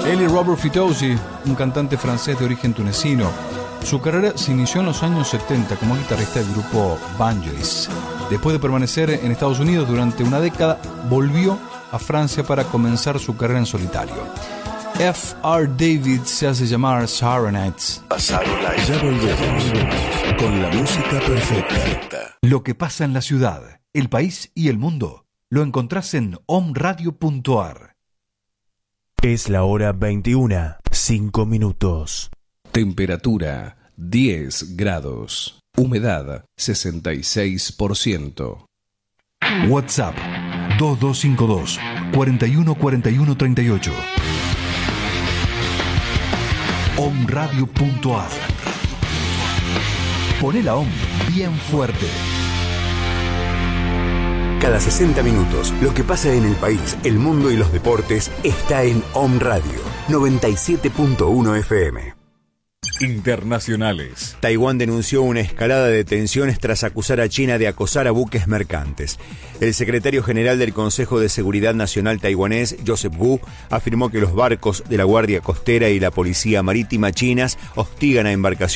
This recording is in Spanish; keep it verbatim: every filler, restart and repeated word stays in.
Él y Robert Fitoussi, un cantante francés de origen tunecino. Su carrera se inició en los años setenta como guitarrista del grupo Vangelis. Después de permanecer en Estados Unidos durante una década, volvió a Francia para comenzar su carrera en solitario. F R David se hace llamar Saturday Nights. Pasaron la... Ya volvemos con la música perfecta. Lo que pasa en la ciudad, el país y el mundo lo encontrás en omradio punto ar. Es la hora veintiuna, cinco minutos. Temperatura diez grados. Humedad sesenta y seis por ciento. WhatsApp dos dos cinco dos, cuatro uno cuatro uno tres ocho. omradio punto ar. Poné la O M bien fuerte. Cada sesenta minutos, lo que pasa en el país, el mundo y los deportes está en O M Radio noventa y siete punto uno F M. Internacionales. Taiwán denunció una escalada de tensiones tras acusar a China de acosar a buques mercantes. El secretario general del Consejo de Seguridad Nacional taiwanés, Joseph Wu, afirmó que los barcos de la Guardia Costera y la Policía Marítima chinas hostigan a embarcaciones